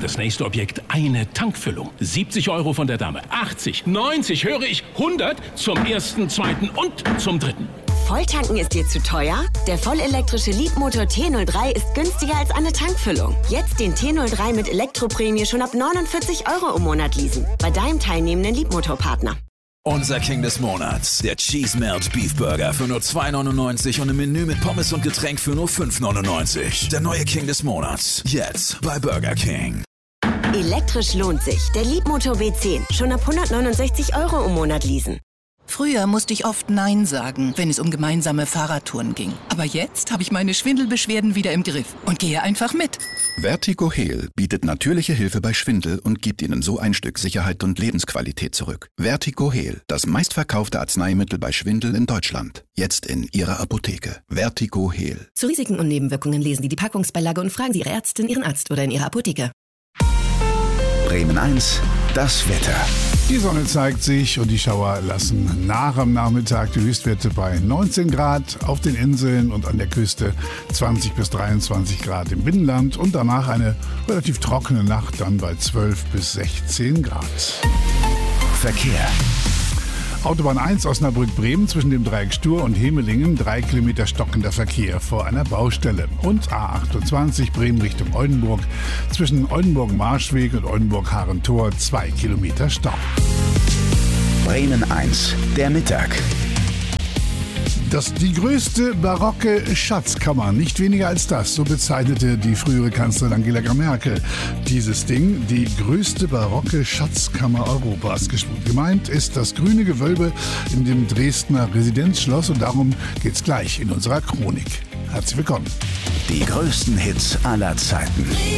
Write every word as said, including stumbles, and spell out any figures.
das nächste Objekt eine Tankfüllung. siebzig Euro von der Dame. achtzig, neunzig, höre ich, hundert zum ersten, zweiten und zum dritten. Volltanken ist dir zu teuer? Der vollelektrische Leapmotor T null drei ist günstiger als eine Tankfüllung. Jetzt den T null drei mit Elektroprämie schon ab neunundvierzig Euro im Monat leasen. Bei deinem teilnehmenden Leapmotor-Partner. Unser King des Monats, der Cheese Melt Beef Burger für nur zwei neunundneunzig und im Menü mit Pommes und Getränk für nur fünf neunundneunzig. Der neue King des Monats, jetzt bei Burger King. Elektrisch lohnt sich. Der Leapmotor B zehn, schon ab hundertneunundsechzig Euro im Monat leasen. Früher musste ich oft Nein sagen, wenn es um gemeinsame Fahrradtouren ging. Aber jetzt habe ich meine Schwindelbeschwerden wieder im Griff und gehe einfach mit. Vertigo Heal bietet natürliche Hilfe bei Schwindel und gibt Ihnen so ein Stück Sicherheit und Lebensqualität zurück. Vertigo Heal, das meistverkaufte Arzneimittel bei Schwindel in Deutschland. Jetzt in Ihrer Apotheke. Vertigo Heal. Zu Risiken und Nebenwirkungen lesen Sie die Packungsbeilage und fragen Sie Ihre Ärztin, Ihren Arzt oder in Ihrer Apotheke. Bremen eins, das Wetter. Die Sonne zeigt sich und die Schauer lassen nach am Nachmittag. Die Höchstwerte bei neunzehn Grad auf den Inseln und an der Küste, zwanzig bis dreiundzwanzig Grad im Binnenland und danach eine relativ trockene Nacht dann bei zwölf bis sechzehn Grad. Verkehr. Autobahn eins Osnabrück-Bremen zwischen dem Dreieck Stur und Hemelingen, drei Kilometer stockender Verkehr vor einer Baustelle. Und A achtundzwanzig Bremen Richtung Oldenburg zwischen Oldenburg-Marschweg und Oldenburg-Harentor, zwei Kilometer Stau. Bremen eins, der Mittag. Das die größte barocke Schatzkammer, nicht weniger als das, so bezeichnete die frühere Kanzlerin Angela Merkel. Dieses Ding, die größte barocke Schatzkammer Europas. Gemeint ist das grüne Gewölbe in dem Dresdner Residenzschloss und darum geht's gleich in unserer Chronik. Herzlich willkommen. Die größten Hits aller Zeiten.